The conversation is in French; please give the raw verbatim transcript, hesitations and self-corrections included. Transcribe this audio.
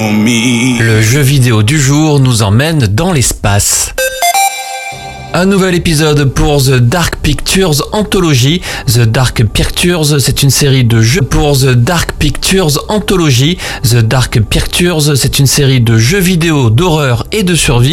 Le jeu vidéo du jour nous emmène dans l'espace. Un nouvel épisode pour The Dark Pictures Anthology. The Dark Pictures, c'est une série de jeux pour The Dark Pictures Anthology. The Dark Pictures, c'est une série de jeux vidéo d'horreur et de survie